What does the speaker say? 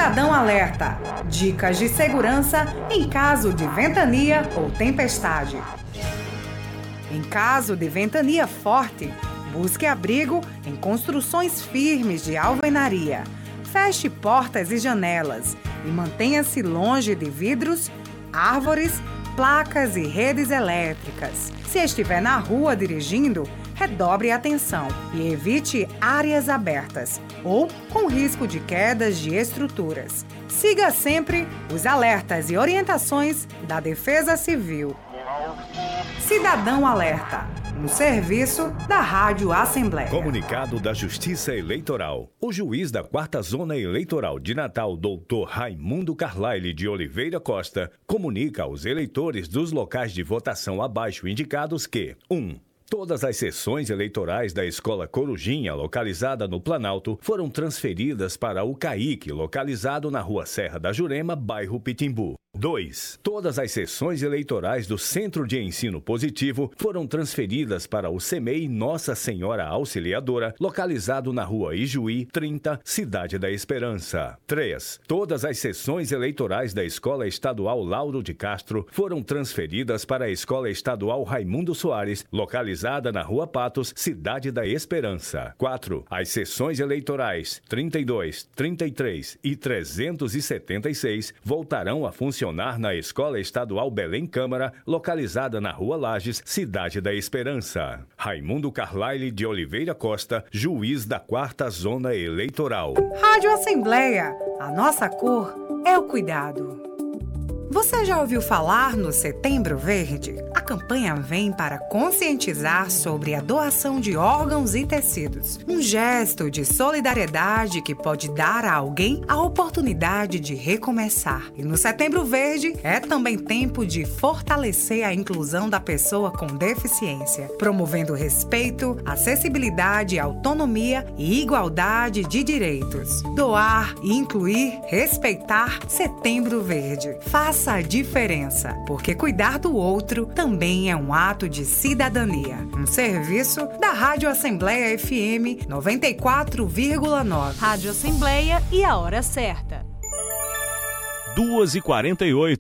Cidadão Alerta. Dicas de segurança em caso de ventania ou tempestade. Em caso de ventania forte, busque abrigo em construções firmes de alvenaria. Feche portas e janelas e mantenha-se longe de vidros, árvores, placas e redes elétricas. Se estiver na rua dirigindo, redobre a atenção e evite áreas abertas ou com risco de quedas de estruturas. Siga sempre os alertas e orientações da Defesa Civil. Cidadão Alerta, um serviço da Rádio Assembleia. Comunicado da Justiça Eleitoral. O juiz da 4ª Zona Eleitoral de Natal, Dr. Raimundo Carlyle de Oliveira Costa, comunica aos eleitores dos locais de votação abaixo indicados que 1. Todas as sessões eleitorais da Escola Corujinha, localizada no Planalto, foram transferidas para o CAIC, localizado na Rua Serra da Jurema, bairro Pitimbu. 2. Todas as sessões eleitorais do Centro de Ensino Positivo foram transferidas para o CEMEI Nossa Senhora Auxiliadora, localizado na Rua Ijuí, 30, Cidade da Esperança. 3. Todas as sessões eleitorais da Escola Estadual Lauro de Castro foram transferidas para a Escola Estadual Raimundo Soares, localizada na Rua Patos, Cidade da Esperança. 4. As sessões eleitorais 32, 33 e 376 voltarão a funcionar na Escola Estadual Belém Câmara, localizada na Rua Lages, Cidade da Esperança. Raimundo Carlyle de Oliveira Costa, juiz da 4ª Zona Eleitoral. Rádio Assembleia, a nossa cor é o cuidado. Você já ouviu falar no Setembro Verde? A campanha vem para conscientizar sobre a doação de órgãos e tecidos. Um gesto de solidariedade que pode dar a alguém a oportunidade de recomeçar. E no Setembro Verde é também tempo de fortalecer a inclusão da pessoa com deficiência, promovendo respeito, acessibilidade, autonomia e igualdade de direitos. Doar e incluir, respeitar Setembro Verde. Faça a diferença, porque cuidar do outro também é um ato de cidadania. Um serviço da Rádio Assembleia FM 94,9. Rádio Assembleia e a hora certa. 2h48.